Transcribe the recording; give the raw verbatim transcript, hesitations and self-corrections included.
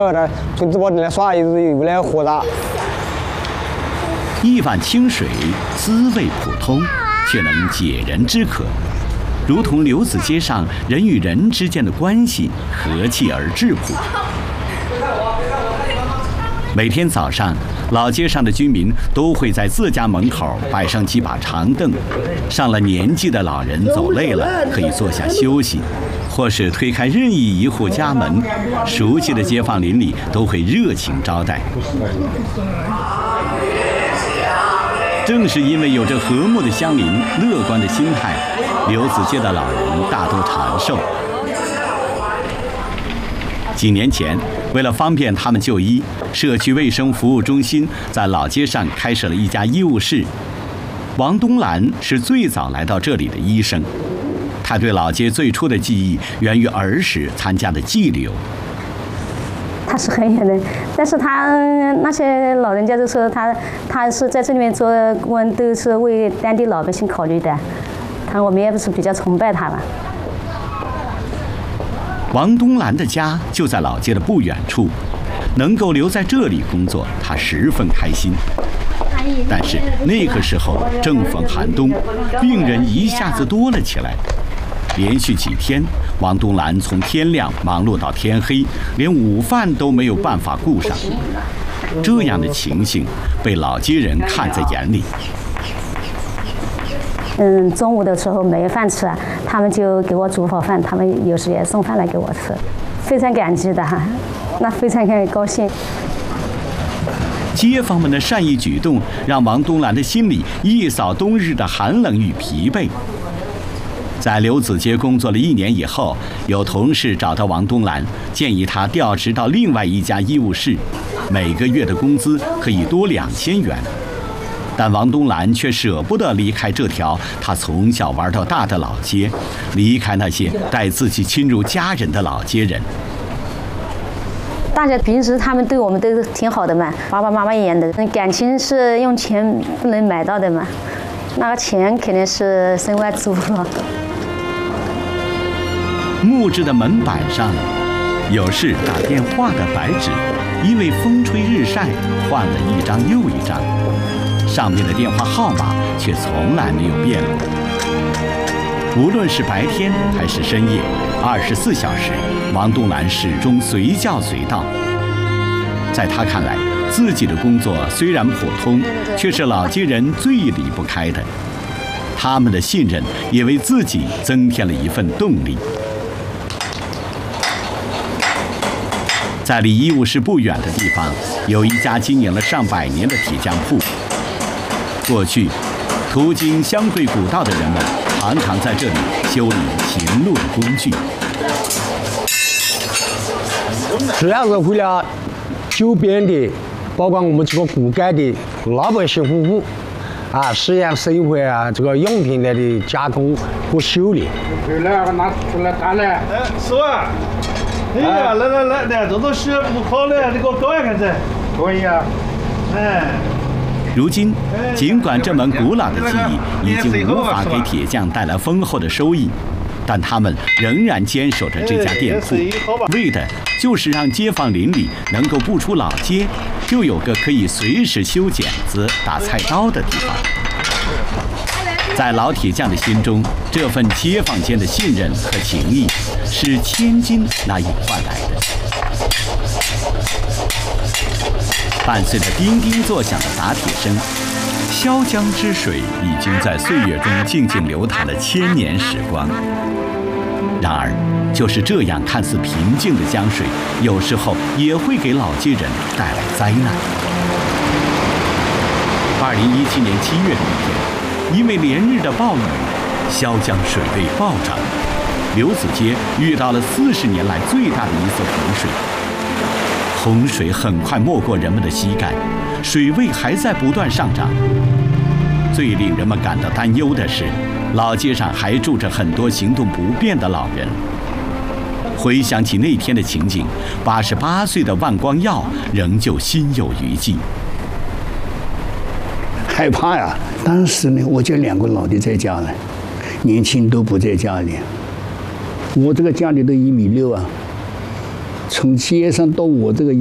这从直播间来耍，一直为了喝茶。 一碗清水，滋味普通，却能解人之渴，如同刘子街上人与人之间的关系和气而质朴。每天早上，老街上的居民都会在自家门口摆上几把长凳，上了年纪的老人走累了可以坐下休息，或是推开任意一户家门，熟悉的街坊邻里都会热情招待。正是因为有着和睦的乡邻、乐观的心态，刘子街的老人大都长寿。几年前，为了方便他们就医，社区卫生服务中心在老街上开设了一家医务室。王东兰是最早来到这里的医生，他对老街最初的记忆源于儿时参加的祭流。 他是很远的，但是他那些老人家就说他他是在这里面做工，都是为当地老百姓考虑的。他我们也不是比较崇拜他吧。 王东兰的家就在老街的不远处，能够留在这里工作，他十分开心。但是那个时候正逢寒冬，病人一下子多了起来。连续几天，王东兰从天亮忙碌到天黑，连午饭都没有办法顾上。这样的情形被老街人看在眼里。 嗯，中午的时候没饭吃，他们就给我煮好饭，他们有时也送饭来给我吃，非常感激的哈，那非常高兴。 街坊们的善意举动让王东兰的心里一扫冬日的寒冷与疲惫。在刘子街工作了一年以后，有同事找到王东兰，建议他调职到另外一家医务室，每个月的工资可以多两千元。但王东兰却舍不得离开这条他从小玩到大的老街，离开那些待自己亲如家人的老街人。 大家平时他们对我们都挺好的嘛，爸爸妈妈一样的，感情是用钱不能买到的嘛，那个钱肯定是身外之物了。 木质的门板上，有是打电话的白纸，因为风吹日晒，换了一张又一张。上面的电话号码却从来没有变过。无论是白天还是深夜，二十四小时，王东兰始终随叫随到。在他看来，自己的工作虽然普通，却是老街人最离不开的。他们的信任也为自己增添了一份动力。在离医务室不远的地方，有一家经营了上百年的铁匠铺。过去，途经湘桂古道的人们常常在这里修理行路的工具。 主要是为了周边的，包括我们这个古街的老百姓服务，啊，实验生活啊，这个用品类的加工和修理。 来，我拿出来看来。哎，是吧？哎呀，来来来来，这都是不好的，你给我搞一看噻。可以啊。哎。 如今，尽管这门古老的技艺已经无法给铁匠带来丰厚的收益，但他们仍然坚守着这家店铺，为的就是让街坊邻里能够不出老街，就有个可以随时修剪子、打菜刀的地方。在老铁匠的心中，这份街坊间的信任和情谊是千金难以换来的。伴随着叮叮作响的打铁声，潇江之水已经在岁月中静静流淌了千年时光。然而，就是这样看似平静的江水，有时候也会给老街人带来灾难。二零一七年七月的一天，因为连日的暴雨，潇江水位暴涨，刘子街遇到了四十年来最大的一次洪水。洪水很快没过人们的膝盖，水位还在不断上涨。最令人们感到担忧的是，老街上还住着很多行动不便的老人。回想起那天的情景，八十八岁的万光耀仍旧心有余悸。 害怕呀！当时呢，我就两个老的在家呢，年轻都不在家里。我这个家里都一米六啊。 从街上到我这个。